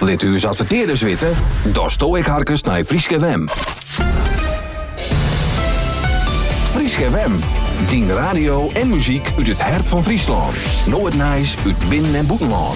Let u eens adverteerders weten? Daar sto ik harkens naar Frieske Wem. Frieske Wem. Dien radio en muziek uit het hart van Friesland. Nooit Nijs uit binnen- en buitenland.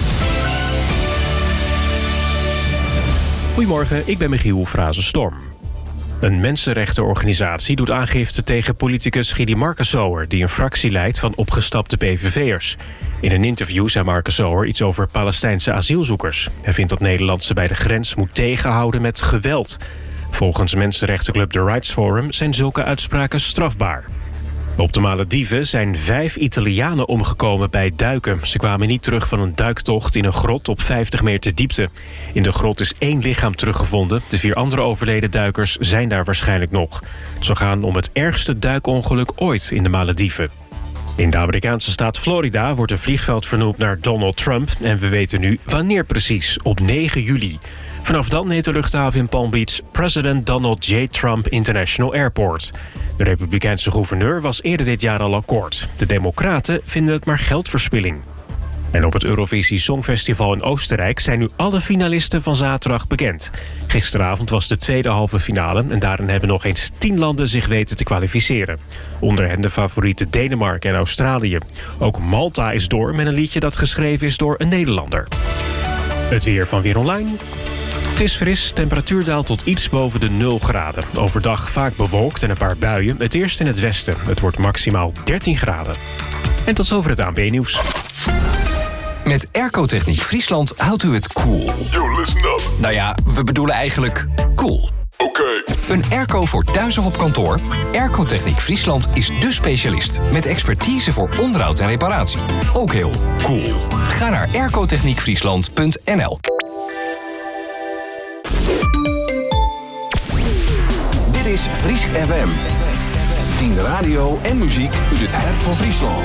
Goedemorgen, ik ben Michiel Frazen-Storm. Een mensenrechtenorganisatie doet aangifte tegen politicus Gidi Marcassauer, die een fractie leidt van opgestapte PVV'ers. In een interview zei Marcassauer iets over Palestijnse asielzoekers. Hij vindt dat Nederland ze bij de grens moet tegenhouden met geweld. Volgens mensenrechtenclub The Rights Forum zijn zulke uitspraken strafbaar. Op de Malediven zijn 5 Italianen omgekomen bij duiken. Ze kwamen niet terug van een duiktocht in een grot op 50 meter diepte. In de grot is 1 lichaam teruggevonden. De 4 andere overleden duikers zijn daar waarschijnlijk nog. Het zou gaan om het ergste duikongeluk ooit in de Malediven. In de Amerikaanse staat Florida wordt een vliegveld vernoemd naar Donald Trump. En we weten nu wanneer precies, op 9 juli. Vanaf dan heet de luchthaven in Palm Beach President Donald J. Trump International Airport. De republikeinse gouverneur was eerder dit jaar al akkoord. De democraten vinden het maar geldverspilling. En op het Eurovisie Songfestival in Oostenrijk zijn nu alle finalisten van zaterdag bekend. Gisteravond was de tweede halve finale en daarin hebben nog eens 10 landen zich weten te kwalificeren. Onder hen de favorieten Denemarken en Australië. Ook Malta is door met een liedje dat geschreven is door een Nederlander. Het weer van Weer Online. Het is fris, temperatuur daalt tot iets boven de 0 graden. Overdag vaak bewolkt en een paar buien, het eerst in het westen. Het wordt maximaal 13 graden. En tot zover het ANP-nieuws. Met Airco-techniek Friesland houdt u het cool. Yo, listen up. Nou ja, we bedoelen eigenlijk cool. Oké. Een airco voor thuis of op kantoor? Airco-techniek Friesland is dé specialist. Met expertise voor onderhoud en reparatie. Ook heel cool. Ga naar aircotechniekfriesland.nl. Dit is Friesk FM. Dien radio en muziek uit het hart van Friesland.